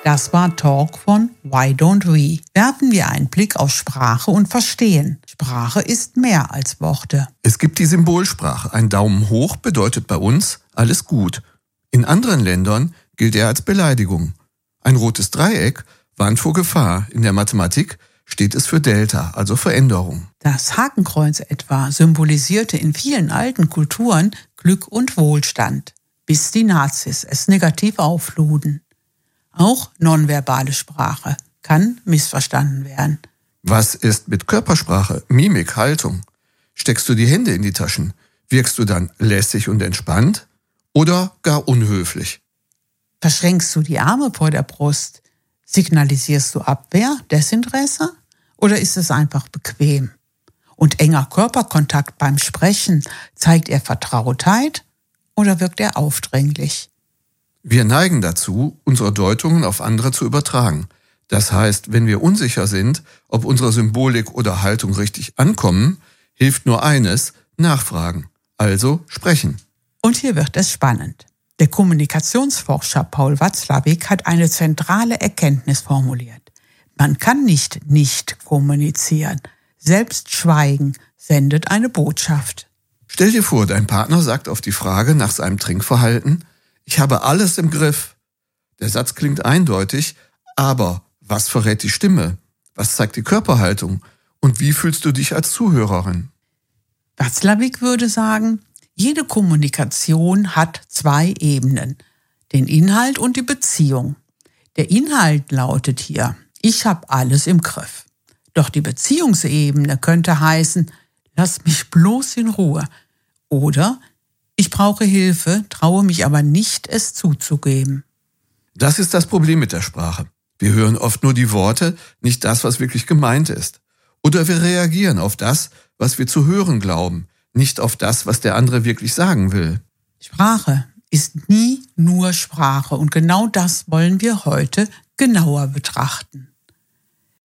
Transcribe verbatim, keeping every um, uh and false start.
Das war Talk von Why Don't We? Werfen wir einen Blick auf Sprache und Verstehen. Sprache ist mehr als Worte. Es gibt die Symbolsprache. Ein Daumen hoch bedeutet bei uns alles gut. In anderen Ländern gilt er als Beleidigung. Ein rotes Dreieck warnt vor Gefahr. In der Mathematik steht es für Delta, also Veränderung. Das Hakenkreuz etwa symbolisierte in vielen alten Kulturen Glück und Wohlstand, bis die Nazis es negativ aufluden. Auch nonverbale Sprache kann missverstanden werden. Was ist mit Körpersprache, Mimik, Haltung? Steckst du die Hände in die Taschen? Wirkst du dann lässig und entspannt oder gar unhöflich? Verschränkst du die Arme vor der Brust? Signalisierst du Abwehr, Desinteresse? Oder ist es einfach bequem? Und enger Körperkontakt beim Sprechen, zeigt er Vertrautheit oder wirkt er aufdringlich? Wir neigen dazu, unsere Deutungen auf andere zu übertragen. Das heißt, wenn wir unsicher sind, ob unsere Symbolik oder Haltung richtig ankommen, hilft nur eines: nachfragen, also sprechen. Und hier wird es spannend. Der Kommunikationsforscher Paul Watzlawick hat eine zentrale Erkenntnis formuliert. Man kann nicht nicht kommunizieren. Selbst Schweigen sendet eine Botschaft. Stell dir vor, dein Partner sagt auf die Frage nach seinem Trinkverhalten: Ich habe alles im Griff. Der Satz klingt eindeutig, aber was verrät die Stimme? Was zeigt die Körperhaltung? Und wie fühlst du dich als Zuhörerin? Watzlawick würde sagen, jede Kommunikation hat zwei Ebenen, den Inhalt und die Beziehung. Der Inhalt lautet hier: Ich habe alles im Griff. Doch die Beziehungsebene könnte heißen: Lass mich bloß in Ruhe. Oder: Ich brauche Hilfe, traue mich aber nicht, es zuzugeben. Das ist das Problem mit der Sprache. Wir hören oft nur die Worte, nicht das, was wirklich gemeint ist. Oder wir reagieren auf das, was wir zu hören glauben, nicht auf das, was der andere wirklich sagen will. Sprache ist nie nur Sprache und genau das wollen wir heute genauer betrachten.